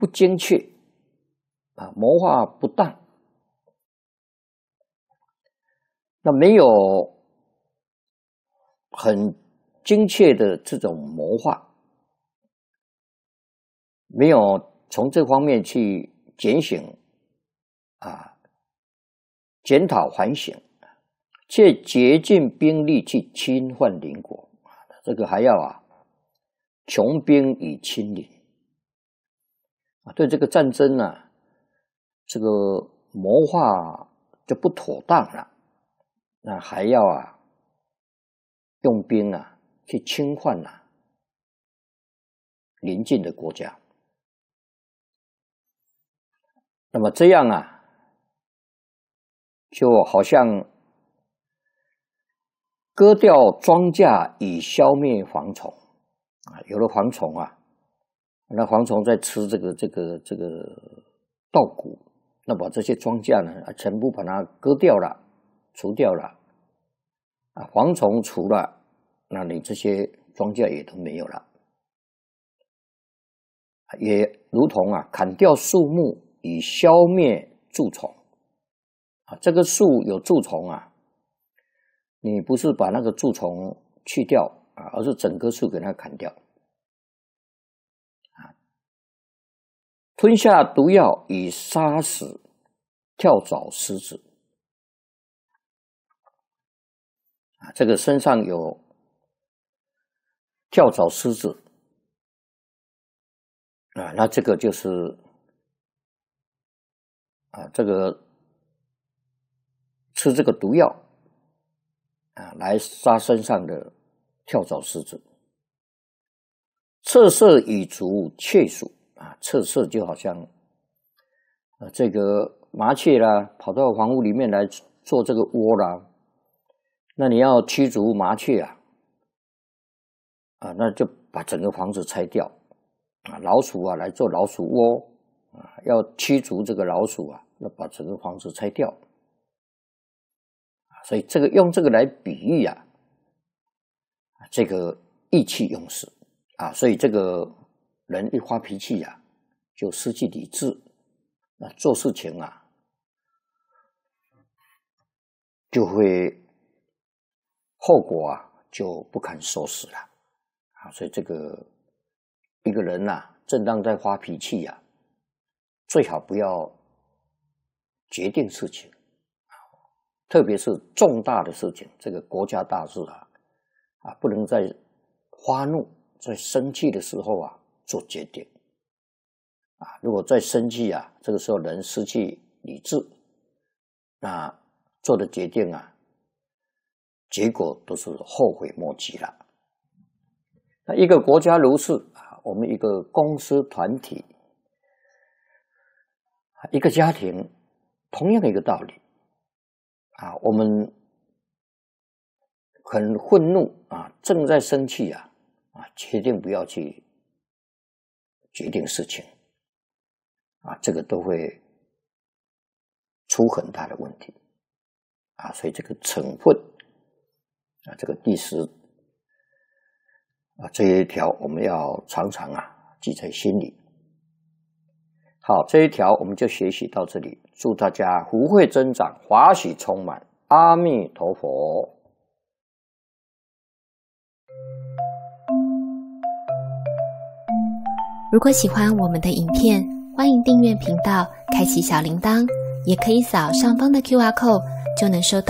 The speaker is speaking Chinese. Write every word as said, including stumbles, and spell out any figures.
不精确啊，谋划不当，那没有很精确的这种谋划，没有从这方面去检省啊，检讨反省，却竭尽兵力去侵犯邻国，这个还要啊穷兵以侵邻啊，对这个战争呢、啊，这个谋划就不妥当了，那还要啊用兵啊去侵犯啊邻近的国家，那么这样啊，就好像割掉庄稼以消灭蝗虫啊，有了蝗虫啊，那蝗虫在吃这个这个这个稻谷，那把这些庄稼呢全部把它割掉了，除掉了啊，蝗虫除了，那你这些庄稼也都没有了，也如同啊砍掉树木以消灭蛀虫啊，这个树有蛀虫啊，你不是把那个蛀虫去掉啊，而是整棵树给它砍掉啊，吞下毒药以杀死跳蚤虱子啊，这个身上有跳蚤虱子啊，那这个就是啊，这个吃这个毒药啊，来杀身上的跳蚤虱子。侧射以逐雀鼠啊，侧射就好像啊，这个麻雀啦，跑到房屋里面来做这个窝啦，那你要驱逐麻雀啊，啊，那就把整个房子拆掉啊，老鼠啊来做老鼠窝啊，要驱逐这个老鼠啊，要把整个房子拆掉。所以这个用这个来比喻啊，这个意气用事啊，所以这个人一发脾气啊，就失去理智，那做事情啊，就会后果啊就不堪收拾了啊。所以这个一个人呐、啊，正当在发脾气啊，最好不要决定事情。特别是重大的事情，这个国家大事啊，啊，不能在发怒、在生气的时候啊做决定，啊，如果在生气啊，这个时候人失去理智，那做的决定啊，结果都是后悔莫及了。那一个国家如是啊，我们一个公司团体，一个家庭，同样的一个道理。啊，我们很愤怒啊，正在生气啊，啊，决定不要去决定事情，啊，这个都会出很大的问题，啊，所以这个惩罚啊，这个第十啊这一条我们要常常啊记在心里。好，这一条我们就学习到这里。祝大家福慧增长，华喜充满。阿弥陀佛。 如果喜欢我们的影片，欢迎订阅频道，开启小铃铛，也可以扫上方的 Q R code，就能收到